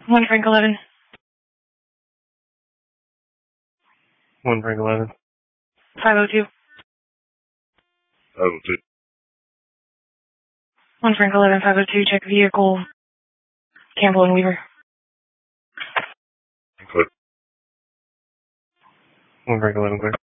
1 Frank 11. 1 Frank 11. 502. 502. 1 Frank 11, 502, check vehicle. Campbell and Weaver. Clear. 1 Frank 11, clear.